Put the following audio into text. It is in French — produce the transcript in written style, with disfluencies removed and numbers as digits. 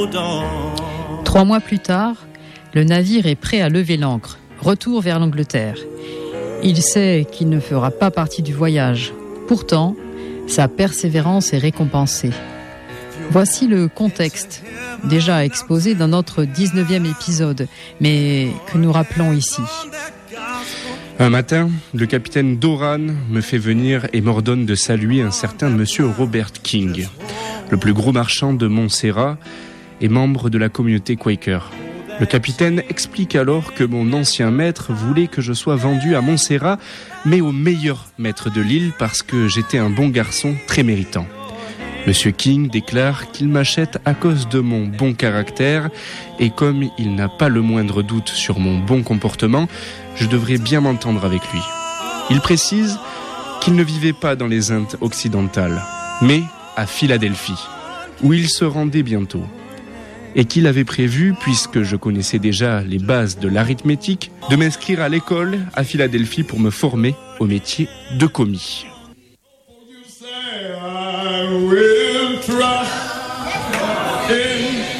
3 mois plus tard, le navire est prêt à lever l'ancre. Retour vers l'Angleterre. Il sait qu'il ne fera pas partie du voyage. Pourtant, sa persévérance est récompensée. Voici le contexte, déjà exposé dans notre 19e épisode, mais que nous rappelons ici. Un matin, le capitaine Doran me fait venir et m'ordonne de saluer un certain monsieur Robert King, le plus gros marchand de Montserrat et membre de la communauté Quaker. Le capitaine explique alors que mon ancien maître voulait que je sois vendu à Montserrat, mais au meilleur maître de l'île parce que j'étais un bon garçon très méritant. Monsieur King déclare qu'il m'achète à cause de mon bon caractère et comme il n'a pas le moindre doute sur mon bon comportement, je devrais bien m'entendre avec lui. Il précise qu'il ne vivait pas dans les Indes occidentales, mais à Philadelphie, où il se rendait bientôt. Et qu'il avait prévu, puisque je connaissais déjà les bases de l'arithmétique, de m'inscrire à l'école à Philadelphie pour me former au métier de commis.